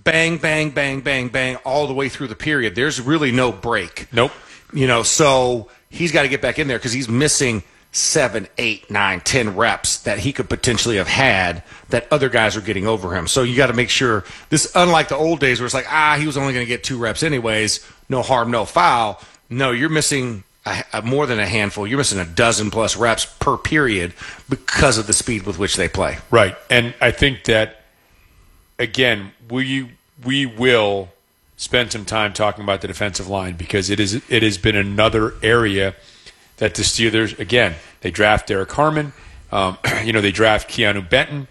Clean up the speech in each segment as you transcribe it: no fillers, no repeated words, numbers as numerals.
bang, bang, bang, bang, bang all the way through the period. There's really no break. Nope. So he's got to get back in there because he's missing 7, 8, 9, 10 reps that he could potentially have had that other guys are getting over him. So you got to make sure this, unlike the old days where it's like, he was only going to get 2 reps anyways, no harm, no foul. No, you're missing more than a handful. You're missing a dozen plus reps per period because of the speed with which they play. Right. And I think that, again, we will spend some time talking about the defensive line because it has been another area that the Steelers, again, they draft Derek Harmon. They draft Keanu Benton.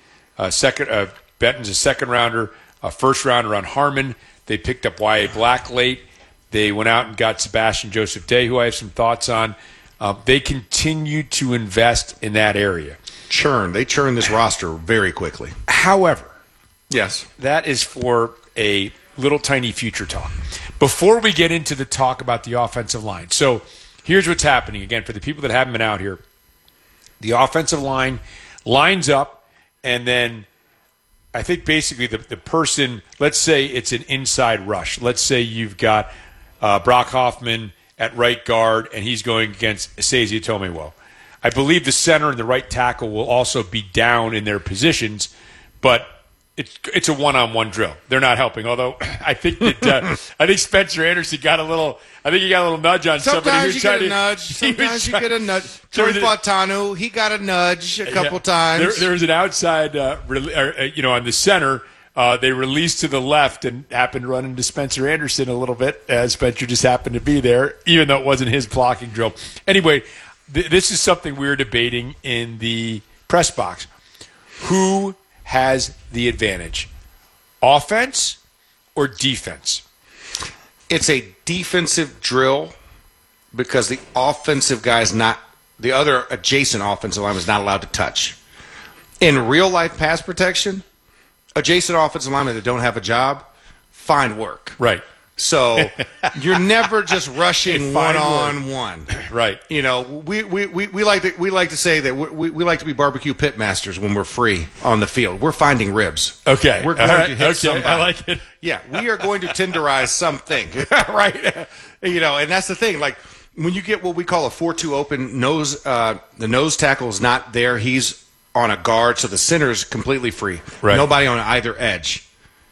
Benton's a second rounder, a first rounder on Harmon. They picked up Y.A. Black late. They went out and got Sebastian Joseph Day, who I have some thoughts on. They continue to invest in that area. They churn this roster very quickly. However, yes, that is for a little tiny future talk. Before we get into the talk about the offensive line, so here's what's happening. Again, for the people that haven't been out here, the offensive line lines up, and then I think basically the person, let's say it's an inside rush. Let's say you've got Brock Hoffman at right guard, and he's going against Isaiah Tomiwo. I believe the center and the right tackle will also be down in their positions, but it's a one-on-one drill. They're not helping. Although I think that Spencer Anderson got a little. I think he got a little nudge on somebody. Sometimes you get a nudge. Sometimes you get a nudge. Troy Fautanu, he got a nudge a couple times. There was an outside, on the center. They released to the left and happened to run into Spencer Anderson a little bit. Spencer just happened to be there, even though it wasn't his blocking drill. Anyway, this is something we're debating in the press box. Who has the advantage, offense or defense? It's a defensive drill because the offensive guy is not, the other adjacent offensive line is not allowed to touch. In real life pass protection, adjacent offensive linemen that don't have a job find work. Right. So you're never just rushing one-on-one. Right. We like to say that we like to be barbecue pit masters when we're free on the field. We're finding ribs. Okay. We're going to hit somebody. I like it. Yeah, we are going to tenderize something, right? And that's the thing. Like when you get what we call a 4-2 open nose, the nose tackle is not there. He's on a guard, so the center is completely free. Right. Nobody on either edge.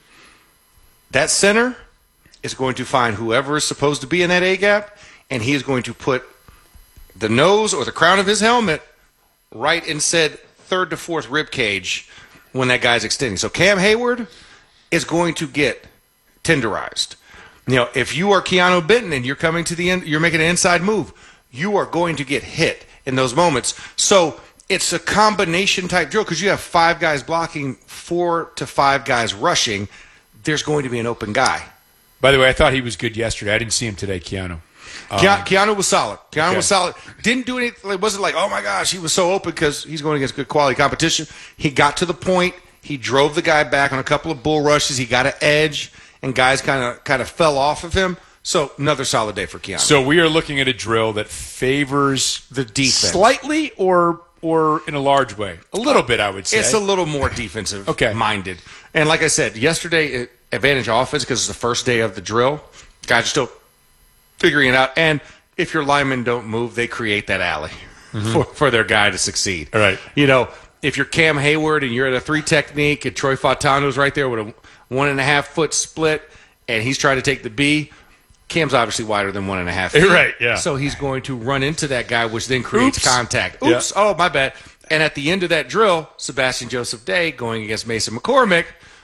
That center is going to find whoever is supposed to be in that A-gap, and he is going to put the nose or the crown of his helmet right in said 3rd to 4th rib cage when that guy's extending. So Cam Hayward is going to get tenderized. If you are Keanu Benton and you're coming to the end, you're making an inside move, you are going to get hit in those moments. So it's a combination type drill because you have 5 guys blocking, 4 to 5 guys rushing. There's going to be an open guy. By the way, I thought he was good yesterday. I didn't see him today, Keanu. Keanu was solid. Keanu was solid. Didn't do anything. It wasn't like, oh my gosh, he was so open because he's going against good quality competition. He got to the point. He drove the guy back on a couple of bull rushes. He got an edge, and guys kind of fell off of him. So another solid day for Keanu. So we are looking at a drill that favors the defense slightly, or in a large way, a little bit. I would say it's a little more defensive minded. And like I said yesterday, advantage offense because it's the first day of the drill. Guys are still figuring it out. And if your linemen don't move, they create that alley for their guy to succeed. All right. If you're Cam Hayward and you're at a 3 technique and Troy Fautano's right there with a 1.5 foot split and he's trying to take the B, Cam's obviously wider than 1.5 feet. Right, yeah. So he's going to run into that guy, which then creates contact. Oops. Oh, my bad. And at the end of that drill, Sebastian Joseph Day going against Mason McCormick,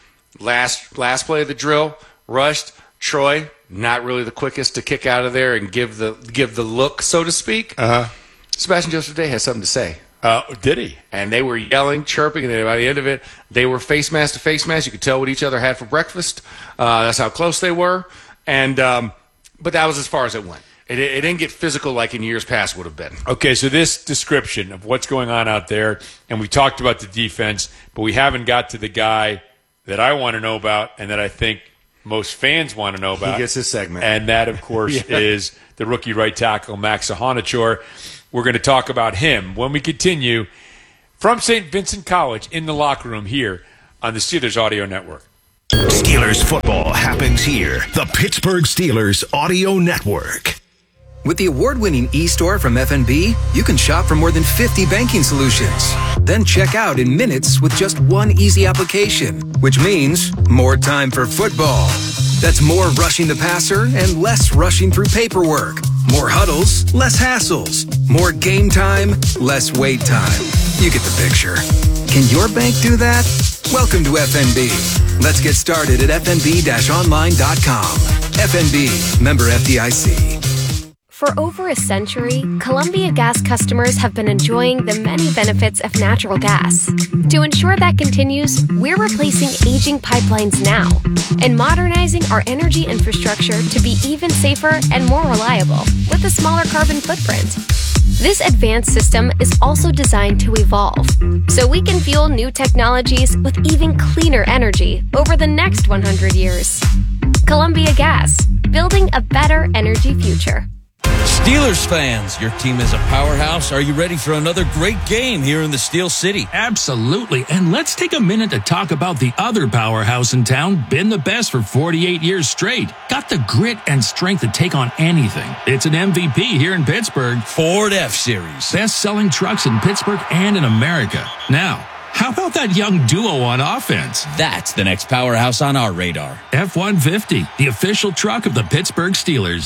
last play of the drill, rushed. Troy, not really the quickest to kick out of there and give the look, so to speak. Sebastian Joseph Day has something to say. Did he? And they were yelling, chirping, and then by the end of it, they were face mask to face mask. You could tell what each other had for breakfast. That's how close they were. And but that was as far as it went. It didn't get physical like in years past would have been. Okay, so this description of what's going on out there, and we talked about the defense, but we haven't got to the guy that I want to know about and that I think most fans want to know about. He gets his segment. And that, of course, is the rookie right tackle, Max Ahanichor. We're going to talk about him when we continue from St. Vincent College in the locker room here on the Steelers Audio Network. Steelers football happens here. The Pittsburgh Steelers Audio Network. With the award-winning eStore from FNB, you can shop for more than 50 banking solutions. Then check out in minutes with just one easy application, which means more time for football. That's more rushing the passer and less rushing through paperwork. More huddles, less hassles. More game time, less wait time. You get the picture. Can your bank do that? Welcome to FNB. Let's get started at fnb-online.com. FNB, member FDIC. For over a century, Columbia Gas customers have been enjoying the many benefits of natural gas. To ensure that continues, we're replacing aging pipelines now and modernizing our energy infrastructure to be even safer and more reliable with a smaller carbon footprint. This advanced system is also designed to evolve, so we can fuel new technologies with even cleaner energy over the next 100 years. Columbia Gas, building a better energy future. Steelers fans, your team is a powerhouse. Are you ready for another great game here in the Steel City? Absolutely. And let's take a minute to talk about the other powerhouse in town, been the best for 48 years straight. Got the grit and strength to take on anything. It's an MVP here in Pittsburgh. Ford F-Series. Best-selling trucks in Pittsburgh and in America. Now, how about that young duo on offense? That's the next powerhouse on our radar. F-150, the official truck of the Pittsburgh Steelers.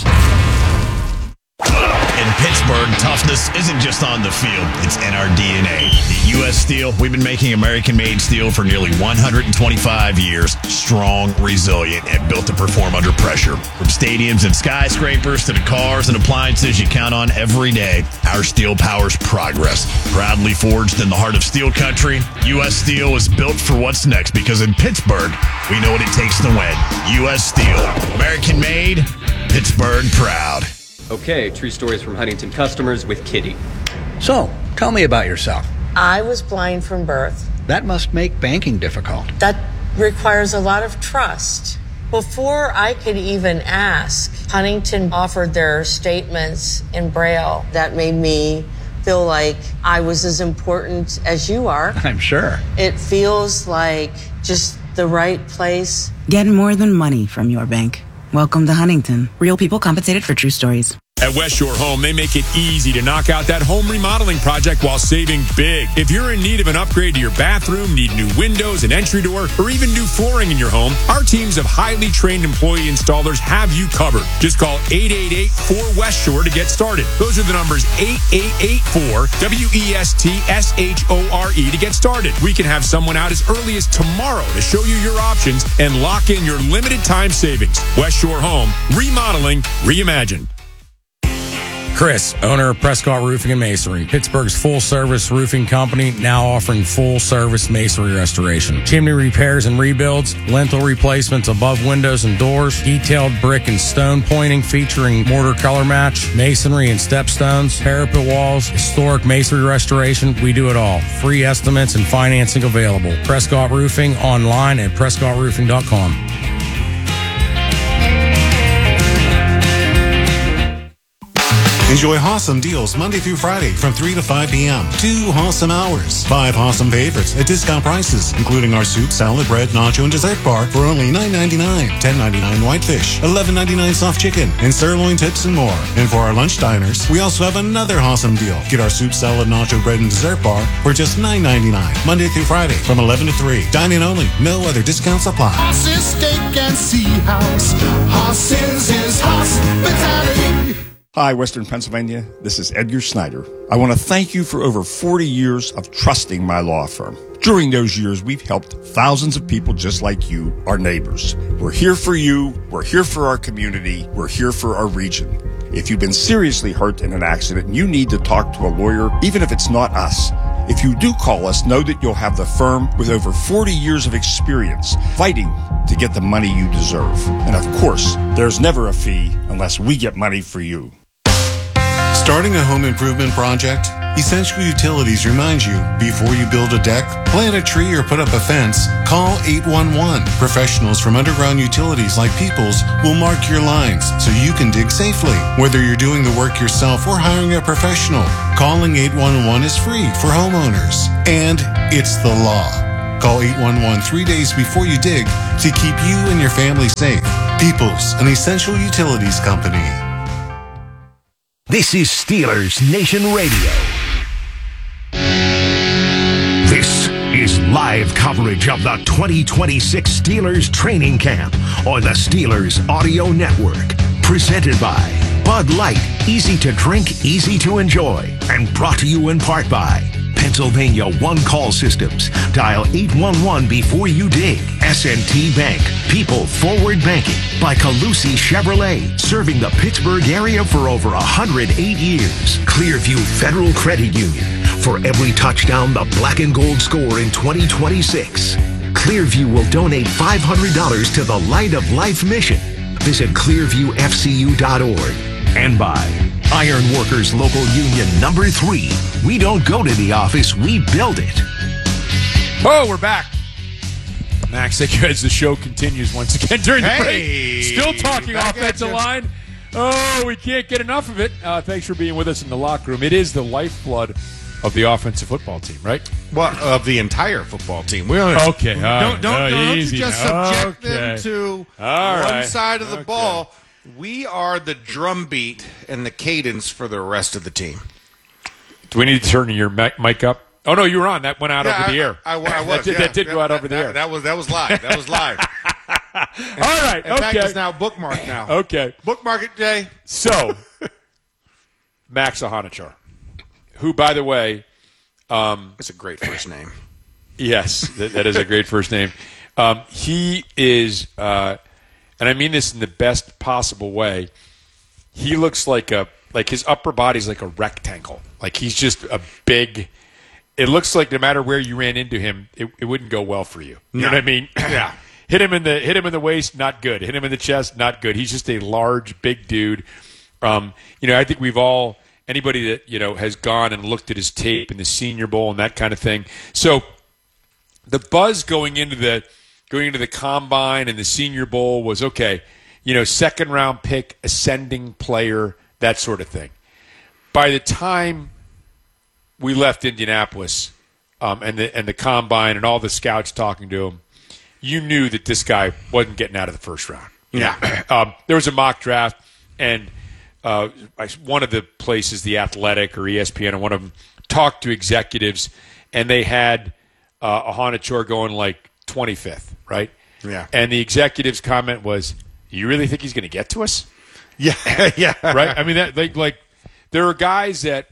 In Pittsburgh, toughness isn't just on the field, it's in our DNA. At U.S. Steel, we've been making American-made steel for nearly 125 years. Strong, resilient, and built to perform under pressure. From stadiums and skyscrapers to the cars and appliances you count on every day, our steel powers progress. Proudly forged in the heart of steel country, U.S. Steel is built for what's next because in Pittsburgh, we know what it takes to win. U.S. Steel. American-made, Pittsburgh proud. Okay, true stories from Huntington customers with Kitty. So, tell me about yourself. I was blind from birth. That must make banking difficult. That requires a lot of trust. Before I could even ask, Huntington offered their statements in Braille. That made me feel like I was as important as you are. I'm sure. It feels like just the right place. Get more than money from your bank. Welcome to Huntington. Real people compensated for true stories. At West Shore Home, they make it easy to knock out that home remodeling project while saving big. If you're in need of an upgrade to your bathroom, need new windows, an entry door, or even new flooring in your home, our teams of highly trained employee installers have you covered. Just call 888-4West Shore to get started. Those are the numbers 8884-WESTSHORE to get started. We can have someone out as early as tomorrow to show you your options and lock in your limited time savings. West Shore Home, remodeling, reimagined. Chris, owner of Prescott Roofing and Masonry, Pittsburgh's full-service roofing company, now offering full-service masonry restoration. Chimney repairs and rebuilds, lintel replacements above windows and doors, detailed brick and stone pointing featuring mortar color match, masonry and stepstones, parapet walls, historic masonry restoration. We do it all. Free estimates and financing available. Prescott Roofing online at prescottroofing.com. Enjoy Hossam deals Monday through Friday from 3 to 5 p.m. 2 Hossam hours. 5 Hossam favorites at discount prices, including our soup, salad, bread, nacho, and dessert bar for only $9.99. $10.99 whitefish, $11.99 soft chicken, and sirloin tips and more. And for our lunch diners, we also have another Hossam deal. Get our soup, salad, nacho, bread, and dessert bar for just $9.99. Monday through Friday from 11 to 3. Dine-in only. No other discounts apply. Hoss's Steak and Sea House. Hoss's is hospitality. Hi, Western Pennsylvania. This is Edgar Snyder. I want to thank you for over 40 years of trusting my law firm. During those years, we've helped thousands of people just like you, our neighbors. We're here for you. We're here for our community. We're here for our region. If you've been seriously hurt in an accident and you need to talk to a lawyer, even if it's not us, if you do call us, know that you'll have the firm with over 40 years of experience fighting to get the money you deserve. And of course, there's never a fee unless we get money for you. Starting a home improvement project? Essential Utilities reminds you, before you build a deck, plant a tree, or put up a fence, call 811. Professionals from Underground Utilities like Peoples will mark your lines so you can dig safely. Whether you're doing the work yourself or hiring a professional, calling 811 is free for homeowners. And it's the law. Call 811 3 days before you dig to keep you and your family safe. Peoples, an essential utilities company. This is Steelers Nation Radio. This is live coverage of the 2026 Steelers training camp on the Steelers Audio Network. Presented by Bud Light, easy to drink, easy to enjoy. And brought to you in part by Pennsylvania One Call Systems. Dial 811 before you dig. S&T Bank. People Forward Banking. By Calusi Chevrolet. Serving the Pittsburgh area for over 108 years. Clearview Federal Credit Union. For every touchdown the black and gold score in 2026. Clearview will donate $500 to the Light of Life mission. Visit clearviewfcu.org. And by Iron Workers Local Union number 3. We don't go to the office, we build it. Oh, we're back. Max, thank you as the show continues once again during the break. Still talking offensive line. Oh, we can't get enough of it. Thanks for being with us in the locker room. It is the lifeblood of the offensive football team, right? Well, of the entire football team. We don't, okay. Don't you easy just now. subject them to one side of the ball. We are the drumbeat and the cadence for the rest of the team. Do we need to turn your mic up? Oh, no, you were on. That went out over the air. I was. That did go out over the air. That was live. That was live. All right. In fact, it's now bookmarked now. Okay. Bookmark it, Jay. So, Max Ahanichar, who, by the way, it's a great first name. Yes, that is a great first name. He is, and I mean this in the best possible way. He looks like his upper body's like a rectangle. Like he's just a big. It looks like no matter where you ran into him, it wouldn't go well for you. You know what I mean? Yeah. Hit him in the waist, not good. Hit him in the chest, not good. He's just a large, big dude. I think we've all. Anybody that has gone and looked at his tape in the Senior Bowl and that kind of thing. So the buzz going into the combine and the Senior Bowl was okay. Second round pick, ascending player, that sort of thing. By the time we left Indianapolis and the combine and all the scouts talking to him, you knew that this guy wasn't getting out of the first round. Yeah. There was a mock draft and. One of the places, The Athletic or ESPN, and one of them talked to executives, and they had Ahanichar going like 25th, right? Yeah. And the executive's comment was, "You really think he's going to get to us?" Yeah, yeah. Right. I mean, that like there are guys that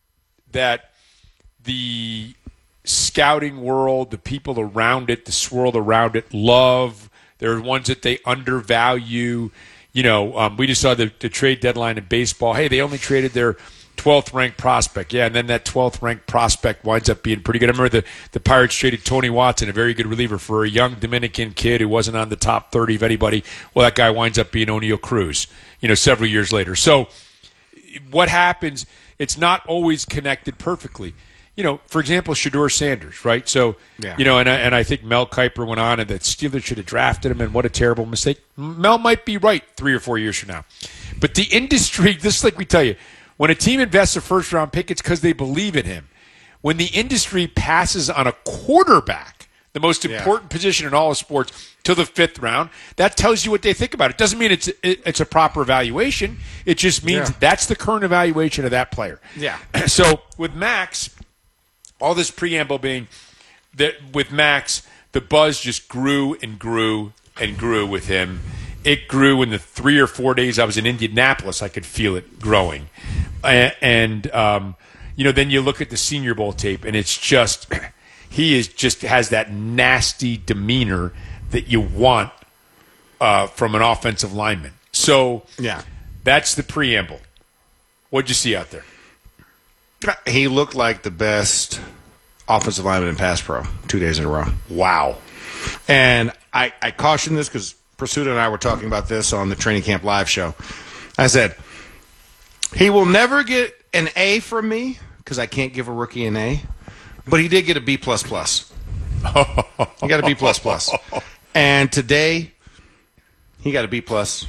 the scouting world, the people around it, the swirl around it, love. There are ones that they undervalue. We just saw the trade deadline in baseball. Hey, they only traded their 12th ranked prospect. Yeah, and then that 12th ranked prospect winds up being pretty good. I remember the Pirates traded Tony Watson, a very good reliever, for a young Dominican kid who wasn't on the top 30 of anybody. Well, that guy winds up being O'Neal Cruz, several years later. So what happens, it's not always connected perfectly. For example, Shedeur Sanders, right? So, yeah. And I think Mel Kiper went on and that Steelers should have drafted him, and what a terrible mistake. Mel might be right 3 or 4 years from now. But the industry, just like we tell you, when a team invests a first-round pick, it's because they believe in him. When the industry passes on a quarterback, the most important position in all of sports, to the 5th round, that tells you what they think about it. It doesn't mean it's a proper evaluation. It just means that's the current evaluation of that player. Yeah. So with Max... all this preamble being that with Max, the buzz just grew and grew and grew with him. It grew in the 3 or 4 days I was in Indianapolis. I could feel it growing. And then you look at the Senior Bowl tape, and it's just he has that nasty demeanor that you want from an offensive lineman. So that's the preamble. What'd you see out there? He looked like the best offensive lineman in pass pro 2 days in a row. Wow. And I caution this because Pursuit and I were talking about this on the Training Camp Live show. I said, he will never get an A from me because I can't give a rookie an A, but he did get a B++. He got a B++. And today, he got a B++.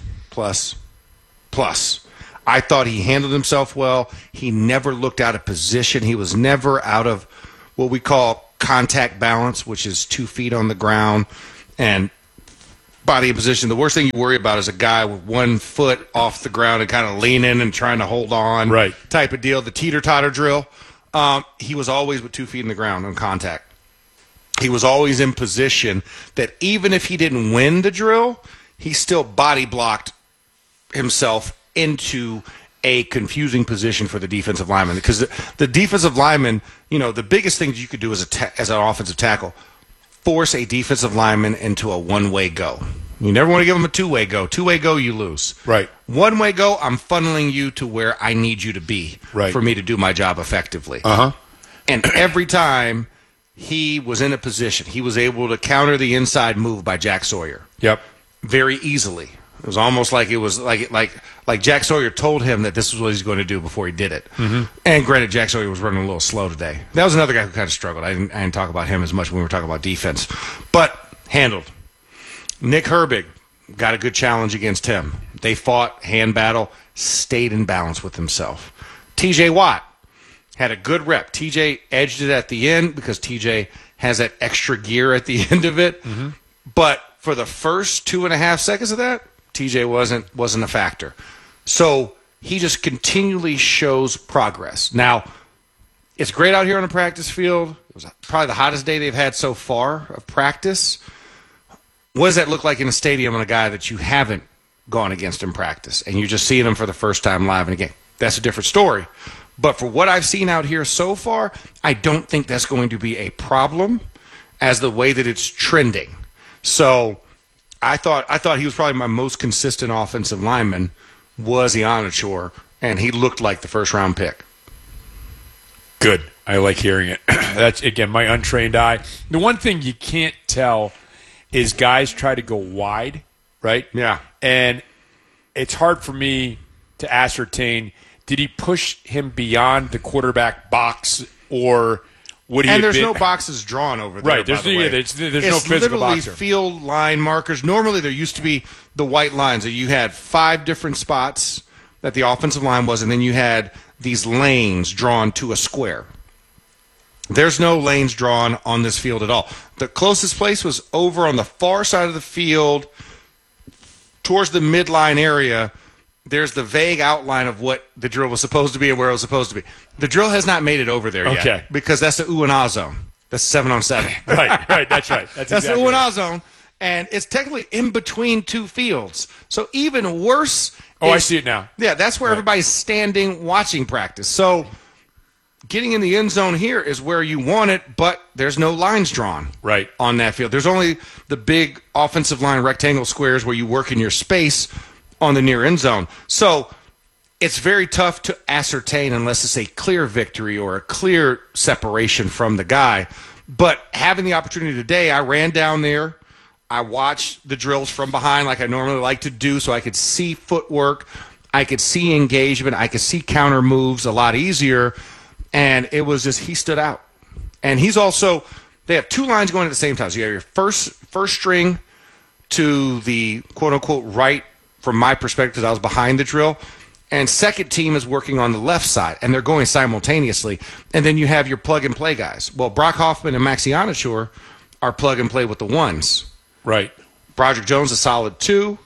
I thought he handled himself well. He never looked out of position. He was never out of what we call contact balance, which is 2 feet on the ground and body in position. The worst thing you worry about is a guy with 1 foot off the ground and kind of leaning and trying to hold on, right? Type of deal. The teeter-totter drill. He was always with 2 feet in the ground on contact. He was always in position that even if he didn't win the drill, he still body blocked himself into a confusing position for the defensive lineman. Because the defensive lineman, the biggest thing you could do as an offensive tackle, force a defensive lineman into a one-way go. You never want to give him a two-way go. Two-way go, you lose. Right. One-way go, I'm funneling you to where I need you to be for me to do my job effectively. And every time he was in a position, he was able to counter the inside move by Jack Sawyer. Yep. Very easily. It was almost like it was like Jack Sawyer told him that this was what he's going to do before he did it. And granted, Jack Sawyer was running a little slow today. That was another guy who kind of struggled. I didn't talk about him as much when we were talking about defense. But handled. Nick Herbig got a good challenge against him. They fought, hand battle, stayed in balance with himself. TJ Watt had a good rep. TJ edged it at the end because TJ has that extra gear at the end of it. But for the first 2.5 seconds of that, TJ wasn't a factor. So he just continually shows progress. Now, it's great out here on the practice field. It was probably the hottest day they've had so far of practice. What does that look like in a stadium on a guy that you haven't gone against in practice and you're just seeing him for the first time live in a game? That's a different story. But for what I've seen out here so far, I don't think that's going to be a problem as the way that it's trending. So I thought he was probably my most consistent offensive lineman was Ianachor, and he looked like the first-round pick. Good. I like hearing it. That's, again, my untrained eye. The one thing you can't tell is guys try to go wide, right? Yeah. And it's hard for me to ascertain, did he push him beyond the quarterback box, or would he and have there's been... no boxes drawn over there, right, there's no physical it's literally box. There. Field line markers. Normally there used to be the white lines. That you had 5 different spots that the offensive line was, and then you had these lanes drawn to a square. There's no lanes drawn on this field at all. The closest place was over on the far side of the field towards the midline area. There's the vague outline of what the drill was supposed to be and where it was supposed to be. The drill has not made it over there yet because that's the ooh-and-ah zone. That's 7-on-7. right, that's right. That's exactly the ooh-and-ah right. zone, and it's technically in between 2 fields. So even worse. I see it now. Yeah, that's where everybody's standing watching practice. So getting in the end zone here is where you want it, but there's no lines drawn on that field. There's only the big offensive line rectangle squares where you work in your space on the near end zone. So it's very tough to ascertain unless it's a clear victory or a clear separation from the guy. But having the opportunity today, I ran down there. I watched the drills from behind like I normally like to do so I could see footwork. I could see engagement. I could see counter moves a lot easier. And it was just, he stood out. And he's also, they have 2 lines going at the same time. So you have your first string to the quote-unquote right, from my perspective, because I was behind the drill. And second team is working on the left side, and they're going simultaneously. And then you have your plug-and-play guys. Well, Brock Hoffman and Max Ianachor are plug-and-play with the ones. Right. Broderick Jones a solid 2,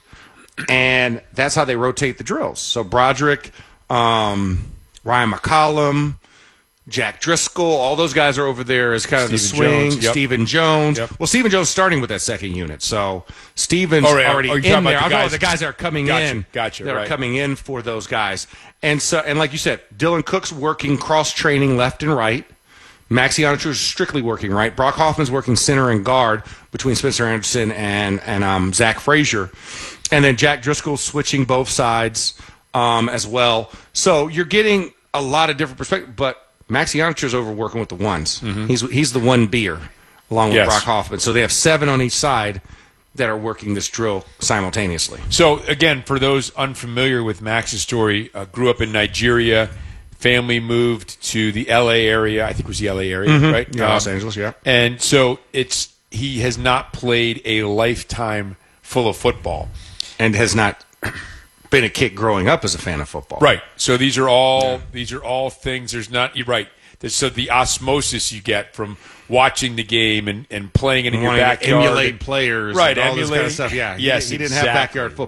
and that's how they rotate the drills. So Broderick, Ryan McCollum, Jack Driscoll, all those guys are over there as kind of the swing. Jones, yep. Stephen Jones. Yep. Well, Stephen Jones starting with that second unit. So Stephen's already in there. I'm talking about the guys that are coming in. Gotcha. That are coming in for those guys. And like you said, Dylan Cook's working cross-training left and right. Max Ianachor is strictly working right. Brock Hoffman's working center and guard between Spencer Anderson and Zach Frazier. And then Jack Driscoll's switching both sides as well. So you're getting a lot of different perspectives, but Max Ianachor's over working with the ones. He's the 1B'er along with Brock Hoffman. So they have 7 on each side that are working this drill simultaneously. So, again, for those unfamiliar with Max's story, grew up in Nigeria, family moved to the L.A. area. I think it was the L.A. area, right? Yeah, Los Angeles, yeah. And so he has not played a lifetime full of football. And has not been a kid growing up as a fan of football. Right. So these are all things. There's not. You're right. So the osmosis you get from watching the game and playing it in your Wanting to backyard. emulate players, right? and all this kind of emulating stuff. Yeah, yes, he didn't have backyard football.